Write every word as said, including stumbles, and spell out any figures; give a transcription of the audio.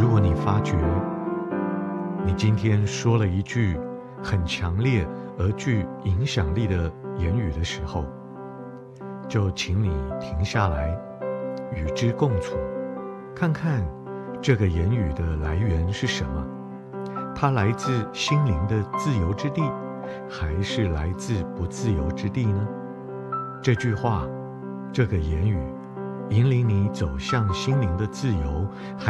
如果你发觉你今天说了一句很强烈而具影响力的言语的时候，就请你停下来，与之共处，看看这个言语的来源是什么。它来自心灵的自由之地，还是来自不自由之地呢？这句话，这个言语，引领你走向心灵的自由，还